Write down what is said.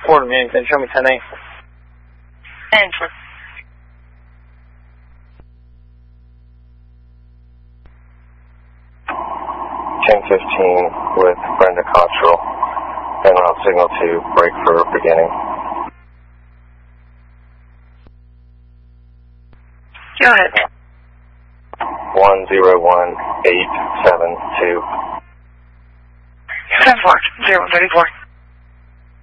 report to me. Then show me 10-8. 10-4. Chain 15 with Brenda Cottrell. En route signal to break for beginning. Go ahead. 101872. 10-4. 034.